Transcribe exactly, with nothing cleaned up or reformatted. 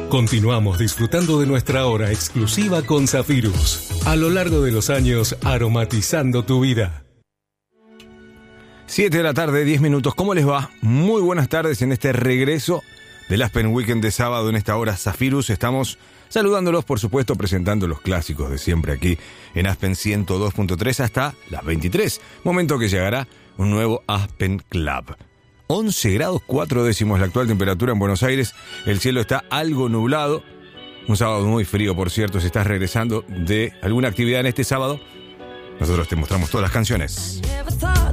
Continuamos disfrutando de nuestra hora exclusiva con Zafirus. A lo largo de los años, aromatizando tu vida. siete de la tarde, diez minutos. ¿Cómo les va? Muy buenas tardes en este regreso del Aspen Weekend de sábado en esta hora Zafirus. Estamos saludándolos, por supuesto, presentando los clásicos de siempre aquí en Aspen ciento dos punto tres hasta las veintitrés. Momento que llegará un nuevo Aspen Club. once grados cuatro décimos la actual temperatura en Buenos Aires. El cielo está algo nublado. Un sábado muy frío, por cierto. Si estás regresando de alguna actividad en este sábado, nosotros te mostramos todas las canciones.